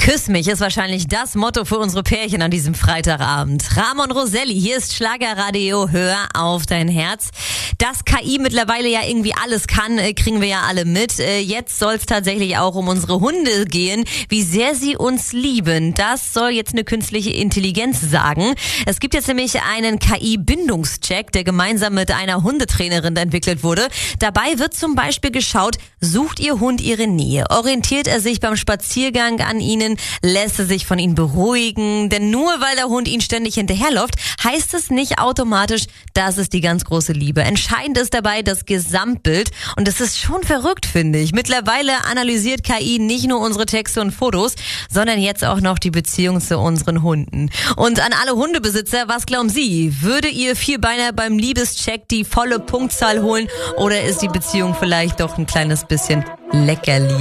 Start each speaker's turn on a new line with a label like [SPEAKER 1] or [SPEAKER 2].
[SPEAKER 1] Küss mich ist wahrscheinlich das Motto für unsere Pärchen an diesem Freitagabend. Ramon Roselli, hier ist Schlagerradio, hör auf dein Herz. Dass KI mittlerweile ja irgendwie alles kann, kriegen wir ja alle mit. Jetzt soll es tatsächlich auch um unsere Hunde gehen, wie sehr sie uns lieben. Das soll jetzt eine künstliche Intelligenz sagen. Es gibt jetzt nämlich einen KI-Bindungscheck, der gemeinsam mit einer Hundetrainerin entwickelt wurde. Dabei wird zum Beispiel geschaut, sucht Ihr Hund Ihre Nähe? Orientiert er sich beim Spaziergang an Ihnen? Lässt er sich von Ihnen beruhigen? Denn nur weil der Hund Ihnen ständig hinterherläuft, heißt es nicht automatisch, das ist die ganz große Liebe. Entscheidend ist dabei das Gesamtbild und das ist schon verrückt, finde ich. Mittlerweile analysiert KI nicht nur unsere Texte und Fotos, sondern jetzt auch noch die Beziehung zu unseren Hunden. Und an alle Hundebesitzer, was glauben Sie? Würde Ihr Vierbeiner beim Liebescheck die volle Punktzahl holen oder ist die Beziehung vielleicht doch ein kleines bisschen Leckerli?